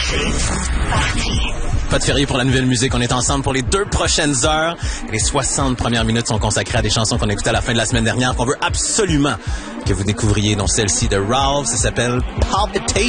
Pas de férié pour la nouvelle musique. On est ensemble pour les 2 prochaines heures. Les 60 premières minutes sont consacrées à des chansons qu'on a écoutées à la fin de la semaine dernière, qu'on veut absolument que vous découvriez, dont celle-ci de Ralph. Ça s'appelle Palpitation.